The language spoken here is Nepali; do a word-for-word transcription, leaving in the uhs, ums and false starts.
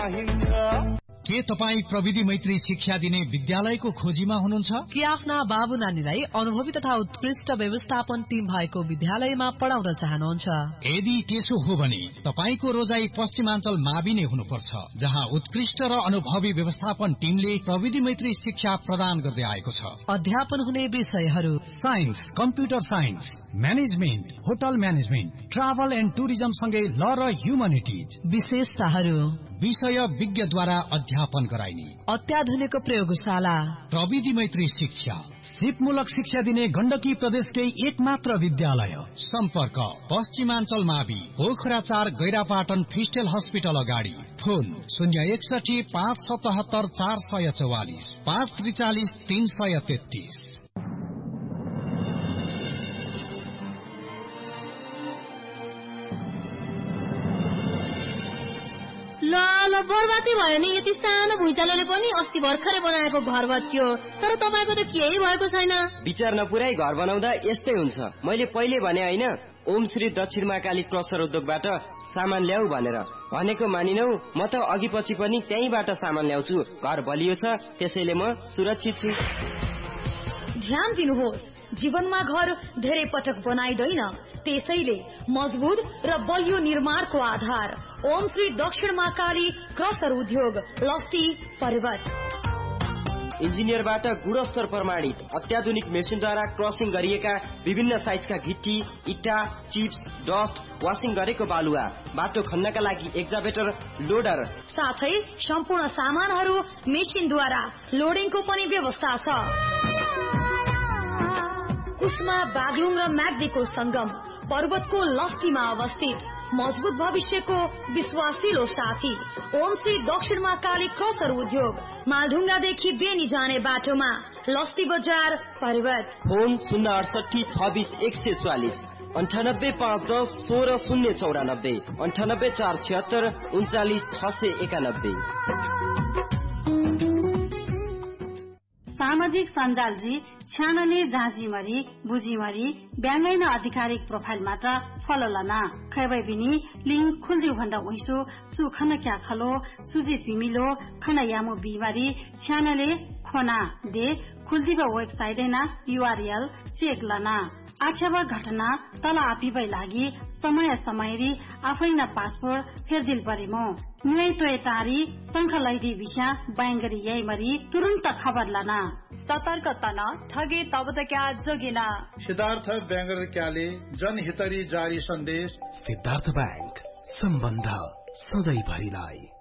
चाहिन्छ। के तपाईँ प्रविधि मैत्री शिक्षा दिने विद्यालयको खोजीमा हुनुहुन्छ? कि आफ्ना बाबु नानीलाई अनुभवी तथा उत्कृष्ट व्यवस्थापन टिम भएको विद्यालयमा पढाउन चाहनुहुन्छ? यदि त्यसो हो भने तपाईको रोजाई पश्चिमाञ्चल मावि नै हुनुपर्छ, जहाँ उत्कृष्ट र अनुभवी व्यवस्थापन टिमले प्रविधि मैत्री शिक्षा प्रदान गर्दै आएको छ। अध्यापन हुने विषयहरू science, computer science, management, hotel management, travel and tourism सँगै ल र ह्युमनिटिज। विशेषताहरू विषय विज्ञद्वारा अध्यापन गराइने अत्याधुनिक प्रयोगशाला, प्रविधि मैत्री शिक्षा, सिपमूलक शिक्षा दिने गण्डकी प्रदेशकै एक मात्र विद्यालय। सम्पर्क पश्चिमाञ्चल मावि, पोखरा चार, गैरापाटन फिस्टेल हस्पिटल अगाडि। फोन शून्य एकसठी पाँच सतहत्तर चार सय चौवालिस पाँच त्रिचालिस तीन सय तेत्तीस। ल ल बर्बादै भयो नि। यति सानो भुइँचालोले पनि अस्ति भर्खरै बनाएको घर भत्कियो, तर तपाईँको त केही भएको छैन। विचार नपुराई घर बनाउँदा यस्तै हुन्छ। मैले पहिले भने होइन, ओम श्री दक्षिण महाकाली क्रसर उद्योगबाट सामान ल्याऊ भनेर। भनेको मानिनौ, म त अघि पछि पनि त्यहीबाट सामान ल्याउँछु। घर बलियो छ, त्यसैले म सुरक्षित छु। ध्यान दिनुहोस्, जीवनमा घर धेरै पटक बनाइदैन, त्यसैले मजबुत र बलियो निर्माणको आधार ओम श्री दक्षिण महाकाली क्रसर उद्योग, लस्ती, पर्वत। इन्जिनियरबाट गुणस्तर प्रमाणित अत्याधुनिक मेसिनद्वारा क्रसिङ गरिएका विभिन्न साइजका गिट्टी, इट्टा, चिप्स, डस्ट, वासिङ गरेको बालुवा, बाटो खन्नका लागि एक्जाभेटर, लोडर, साथै सम्पूर्ण सामानहरू मेसिनद्वारा लोडिङको पनि व्यवस्था छ। कुस्मा, बागलुङ र म्याग्दीको संगम, पर्वतको लस्तीमा अवस्थित मजबुत भविष्यको विश्वासिलो साथी ओम श्री दक्षिण महाकाली क्रसर उद्योग, मालढुङ्गादेखि बेनी जाने बाटोमा, लस्ती बजार, पर्वत। फोन शून्य अडसठी छब्बीस एक सय चौवालिस अन्ठानब्बे पाँच दस सोह्र शून्य चौरानब्बे अन्ठानब्बे चार छिहत्तर उन्चालिस छ सय एकानब्बे। सामाजिक सञ्जाल जी छ्यानले जाँचीमरी बुझीमरी ब्याङ्गैन आधिकारिक प्रोफाइल मात्र फलो लना खैबै बिनी लिंक खुल्दिउ भन्दा उइसो सुखन क्या खलो सुजित बिमिलो खन यामो बिमारी छ्यानले खोना दे खुल्दिब वेबसाइट ना यूआरएल चेक लना आक्षेप घटना तल आपिबै लागि समय समयरी आफै न पासपोर्ट फेरदिल परेमो नुई तोय तारी संख लैदी विषय बैंगरी यही मरी तुरंत खबर लाना सतर्क तन ठगे तब त क्या जोगिना। सिद्धार्थ बैंगर क्याले जनहितरी जारी सन्देश। सिद्धार्थ बैंक, सम्बन्ध सधैँ भरिलाई।